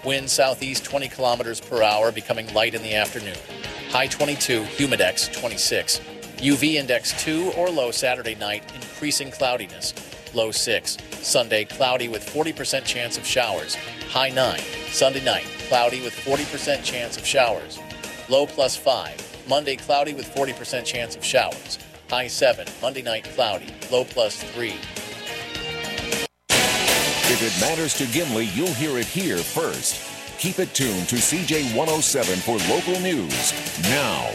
Wind southeast 20 kilometers per hour, becoming light in the afternoon. High 22, humidex 26. UV index 2 or low Saturday night, increasing cloudiness. Low 6. Sunday, cloudy with 40% chance of showers. High 9. Sunday night, cloudy with 40% chance of showers. Low +5. Monday, cloudy with 40% chance of showers. High 7. Monday night, cloudy. Low +3. If it matters to Gimli, you'll hear it here first. Keep it tuned to CJ 107 for local news. Now,